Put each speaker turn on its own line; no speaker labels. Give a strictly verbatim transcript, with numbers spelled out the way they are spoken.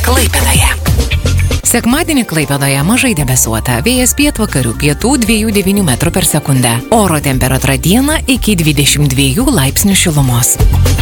Klaipėdoje. Sekmadienį Klaipėdoje mažai debesuota, vėjas pietvakarių pietų dviejų devynių metrų per sekundę. Oro temperatūra dieną iki dvidešimt dviejų laipsnių šilumos.